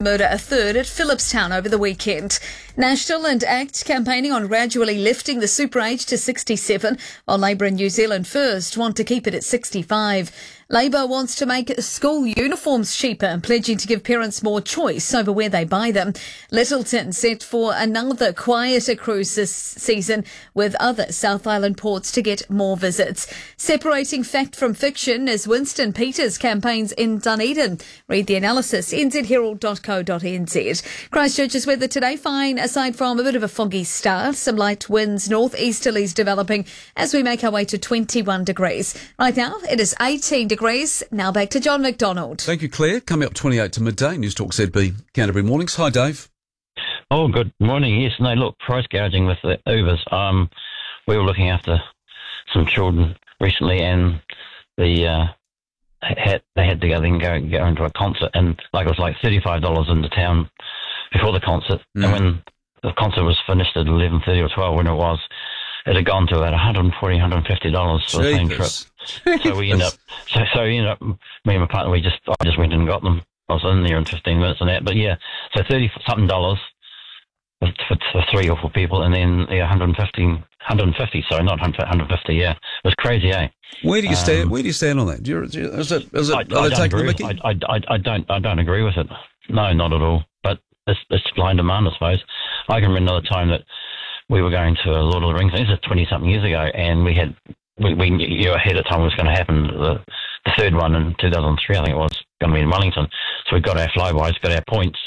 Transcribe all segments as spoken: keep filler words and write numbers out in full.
murder a third at Phillipstown over the weekend. National and ACT campaigning on gradually lifting the super age to sixty-seven, while Labour and New Zealand First want to keep it at sixty-five. Labour wants to make school uniforms cheaper, pledging to give parents more choice over where they buy them. Lyttelton set for another quieter cruise this season, with other South Island ports to get more visits. Separating fact from fiction as Winston Peters campaigns in Dunedin. Read the analysis, n z herald dot co dot n z. Christchurch's weather today, fine, aside from a bit of a foggy start. Some light winds, northeasterlies developing as we make our way to twenty-one degrees. Right now, it is eighteen degrees. Now back to John McDonald. Thank you, Claire. Coming up twenty-eight to midday, News Talk Z B Canterbury Mornings. Hi, Dave. Oh, good morning. Yes, no, look, price gouging with the Ubers. Um, we were looking after some children recently, and the uh, had they had to go and go, go into a concert, and like it was like thirty-five dollars into town before the concert, mm. and when the concert was finished at eleven thirty or twelve, when it was, it had gone to about one hundred forty dollars, one hundred fifty dollars for the same trip. So we ended up, so so we ended up, me and my partner, we just I just went and got them. I was in there in fifteen minutes and that, but yeah, so thirty something dollars for, for three or four people, and then yeah, one hundred fifty, one hundred fifty. Sorry, not one hundred fifty. Yeah, it was crazy, eh? Where do you um, stand? Where do you stand on that? Do you, do you, is it? Is it? I, are I they don't taking agree. the mickey? I, I, I don't. I don't agree with it. No, not at all. But it's, it's supply and demand, I suppose. I can remember another time that we were going to Lord of the Rings. This is twenty something years ago, and we had we, we knew ahead of time what was going to happen. The, the third one in two thousand three, I think it was, going to be in Wellington. So we got our flybys, got our points,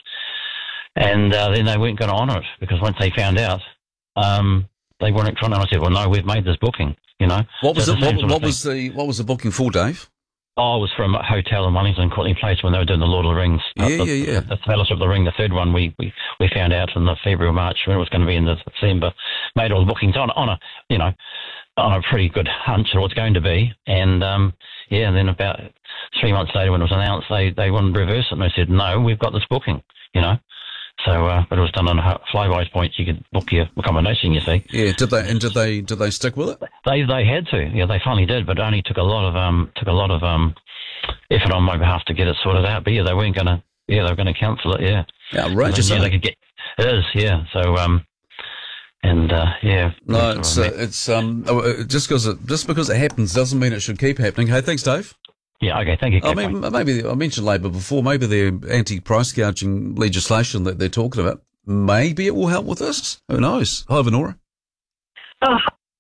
and uh, then they weren't going to honour it because once they found out, um, they weren't trying. And I said, "Well, no, we've made this booking." You know, what was so it? What, what was the what was the booking for, Dave? Oh, it was from a hotel in Wellington, Courtney Place, when they were doing the Lord of the Rings. Yeah, uh, yeah, the, yeah. The Fellowship of the Ring, the third one, we, we, we found out in the February or March when it was going to be in the December. Made all the bookings on, on a, you know, on a pretty good hunch of what's going to be. And, um, yeah, and then about three months later when it was announced, they, they wanted to reverse it. And they said, no, we've got this booking, you know. So, uh, but it was done on flybys points. You could book your accommodation, you see. Yeah, did they, and did they, did they stick with it? They, they had to. Yeah, they finally did, but it only took a lot of, um, took a lot of, um, effort on my behalf to get it sorted out. But yeah, they weren't going to, yeah, they were going to cancel it, yeah. Outrageous. Yeah, they could get, it is, yeah. So, um, and, uh, yeah. No, it's, uh, it's, um, just because it, just because it happens doesn't mean it should keep happening. Hey, thanks, Dave. Yeah, okay, thank you. I mean, maybe, I mentioned Labour before, maybe the anti-price gouging legislation that they're talking about, maybe it will help with this. Who knows? Hi, Venora. Oh,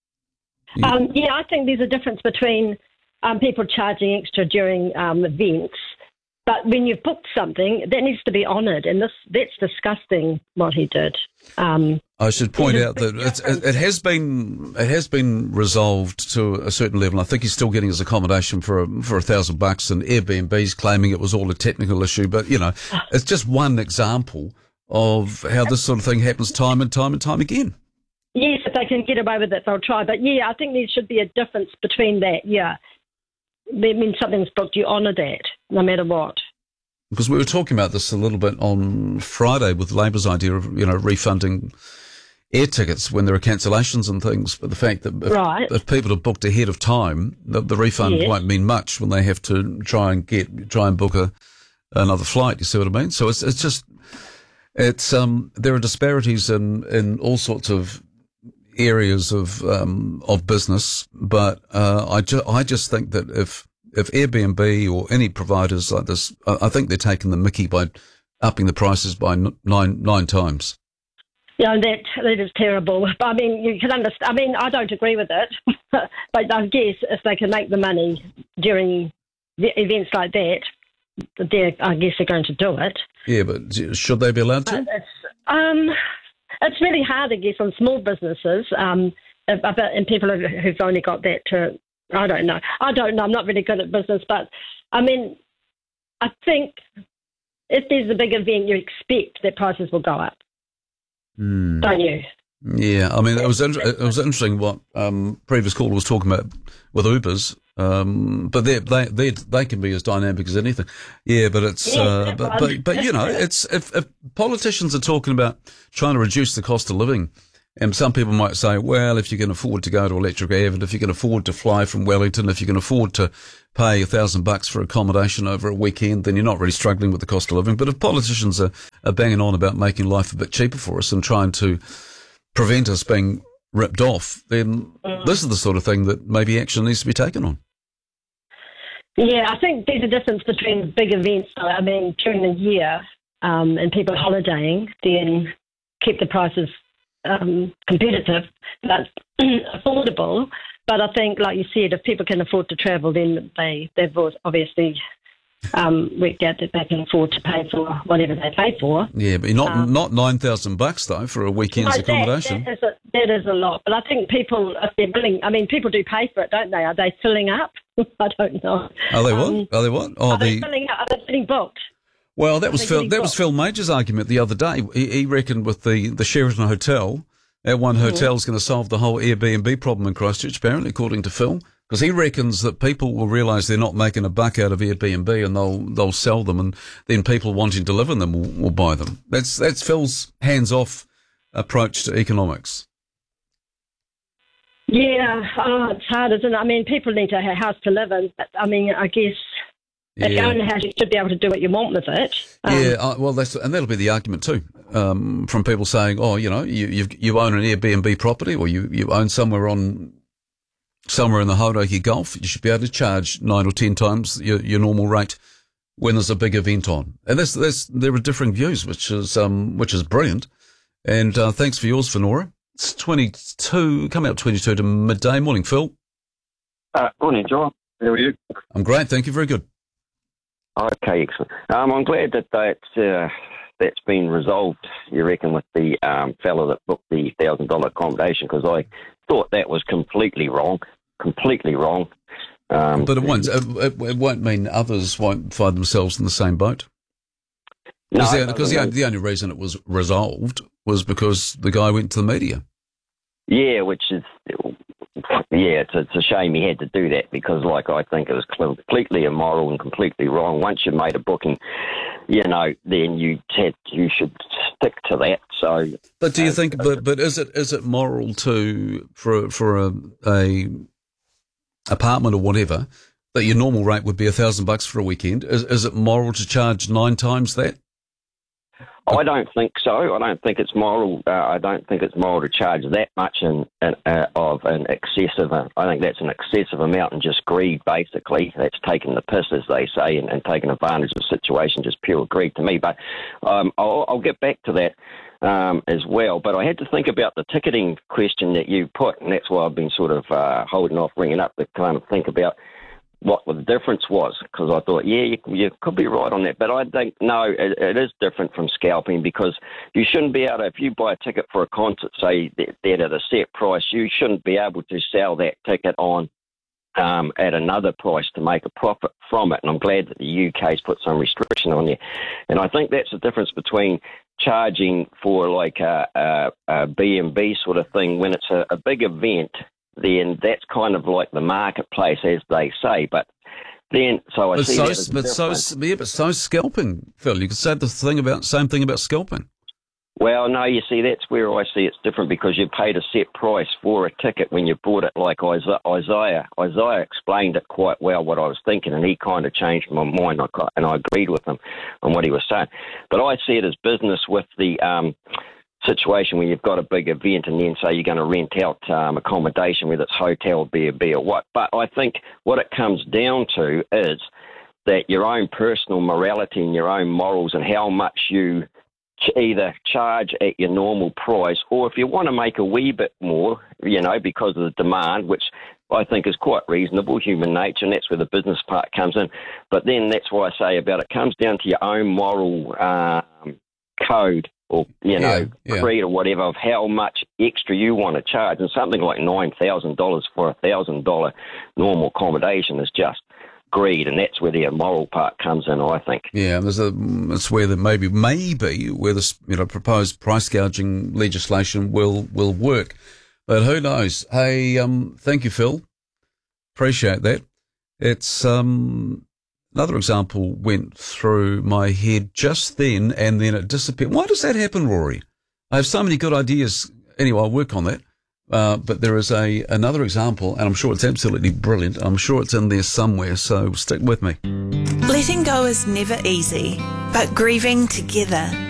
um, yeah, I think there's a difference between um, people charging extra during um, events, but when you've booked something, that needs to be honoured, and this that's disgusting what he did. Um, I should point out that it's, it, it has been it has been resolved to a certain level. I think he's still getting his accommodation for a, for a thousand bucks, and Airbnb's claiming it was all a technical issue. But you know, it's just one example of how this sort of thing happens time and time and time again. Yes, if they can get away with it, they'll try. But yeah, I think there should be a difference between that. Yeah, when something's booked, you honour that no matter what. Because we were talking about this a little bit on Friday with Labour's idea of, you know, refunding air tickets when there are cancellations and things. But the fact that if, right. if people have booked ahead of time, the, the refund yes. won't mean much when they have to try and get try and book a another flight. You see what I mean? So it's it's just it's um there are disparities in in all sorts of areas of um of business, but uh, I ju- I just think that if If Airbnb or any providers like this, I think they're taking the mickey by upping the prices by nine nine times. Yeah, that that is terrible. But I mean, you can understand. I mean, I don't agree with it, but I guess if they can make the money during events like that, they I guess they're going to do it. Yeah, but should they be allowed to? But it's, um, it's really hard, I guess, on small businesses, um, and people who've only got that to. I don't know. I don't know. I'm not really good at business, but I mean, I think if there's a big event, you expect that prices will go up, mm. don't you? Yeah, I mean, it was inter- it was interesting what um, previous caller was talking about with Ubers, um, but they they they they can be as dynamic as anything. Yeah, but it's yeah, uh, but, but but you know, it's if, if politicians are talking about trying to reduce the cost of living. And some people might say, well, if you can afford to go to Electric Avenue, if you can afford to fly from Wellington, if you can afford to pay a thousand bucks for accommodation over a weekend, then you're not really struggling with the cost of living. But if politicians are, are banging on about making life a bit cheaper for us and trying to prevent us being ripped off, then mm. this is the sort of thing that maybe action needs to be taken on. Yeah, I think there's a difference between big events. I mean, during the year um, and people holidaying, then keep the prices um, competitive but affordable. But I think, like you said, if people can afford to travel, then they, they've obviously um, worked out that they can afford to pay for whatever they pay for. Yeah, but not um, not nine thousand bucks though for a weekend's no, accommodation. That, that, is a, that is a lot. But I think people, if they're willing, I mean, people do pay for it, don't they? Are they filling up? I don't know. Are they what? Um, are they what? Oh, are the... they filling up? Are they getting booked? Well, that was Phil. That was Phil Major's argument the other day. He, he reckoned with the, the Sheraton Hotel, that one mm-hmm. hotel is going to solve the whole Airbnb problem in Christchurch, apparently, according to Phil, because he reckons that people will realise they're not making a buck out of Airbnb and they'll they'll sell them, and then people wanting to live in them will, will buy them. That's that's Phil's hands-off approach to economics. Yeah, oh, it's hard, isn't it? I mean, people need to have a house to live in, but I mean, I guess. Yeah. If you own a house, you should be able to do what you want with it. Um, yeah, uh, well, that's and that'll be the argument too, um, from people saying, "Oh, you know, you you've, you own an Airbnb property, or you, you own somewhere on somewhere in the Hauraki Gulf. You should be able to charge nine or ten times your, your normal rate when there's a big event on." And that's that's there are differing views, which is um which is brilliant. And uh, thanks for yours, Fenora. It's twenty-two, coming up twenty-two to midday. Morning, Phil. Uh, morning, John. How are you? I'm great, thank you. Very good. Okay, excellent. Um, I'm glad that that's, uh, that's been resolved, you reckon, with the um, fellow that booked the one thousand dollars accommodation, because I thought that was completely wrong, completely wrong. Um, but it won't, it, it won't mean others won't find themselves in the same boat. Because no, the, because the, the only reason it was resolved was because the guy went to the media. Yeah, which is... Yeah, it's, it's a shame he had to do that, because, like, I think it was completely immoral and completely wrong. Once you made a booking, you know, then you had, you should stick to that. So, but do you uh, think? But but is it is it moral to for for a, a apartment or whatever that your normal rate would be a thousand bucks for a weekend? Is is it moral to charge nine times that? I don't think so. I don't think it's moral. Uh, I don't think it's moral to charge that much in, in, uh, of an excessive. Uh, I think that's an excessive amount and just greed. Basically, that's taking the piss, as they say, and, and taking advantage of the situation. Just pure greed to me. But um, I'll, I'll get back to that um, as well. But I had to think about the ticketing question that you put, and that's why I've been sort of uh, holding off ringing up to kind of think about what the difference was, because I thought, yeah, you, you could be right on that. But I think, no, it, it is different from scalping, because you shouldn't be able to, if you buy a ticket for a concert, say, that, that at a set price, you shouldn't be able to sell that ticket on um, at another price to make a profit from it. And I'm glad that the U K's put some restriction on you. And I think that's the difference between charging for like a, a, a B and B sort of thing when it's a, a big event. Then that's kind of like the marketplace, as they say. But then, so I but see so, that as but so, yeah, but so scalping, Phil. You could say the thing about same thing about scalping. Well, no, you see, that's where I see it's different, because you paid a set price for a ticket when you bought it. Like Isaiah, Isaiah explained it quite well what I was thinking, and he kind of changed my mind, and I agreed with him on what he was saying. But I see it as business with the Um, situation where you've got a big event and then say you're going to rent out um, accommodation, whether it's hotel, B and B or what. But I think what it comes down to is that your own personal morality and your own morals and how much you ch- either charge at your normal price, or if you want to make a wee bit more, you know, because of the demand, which I think is quite reasonable, human nature, and that's where the business part comes in. But then that's why I say about it comes down to your own moral um, code, or, you know, yeah, yeah. creed or whatever, of how much extra you want to charge. And something like nine thousand dollars for a one thousand dollars normal accommodation is just greed, and that's where the immoral part comes in, I think. Yeah, there's a, it's where the maybe, maybe where the, you know, proposed price gouging legislation will, will work. But who knows? Hey, um, thank you, Phil. Appreciate that. It's, um, another example went through my head just then, and then it disappeared. Why does that happen, Rory? I have so many good ideas. Anyway, I'll work on that. Uh, but there is a another example, and I'm sure it's absolutely brilliant. I'm sure it's in there somewhere, so stick with me. Letting go is never easy, but grieving together